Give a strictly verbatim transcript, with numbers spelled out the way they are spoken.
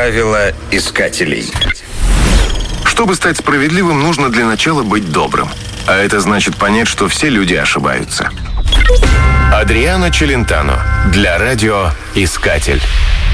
Правила искателей. Чтобы стать справедливым, нужно для начала быть добрым. А это значит понять, что все люди ошибаются. Адриано Челентано для радио «Искатель».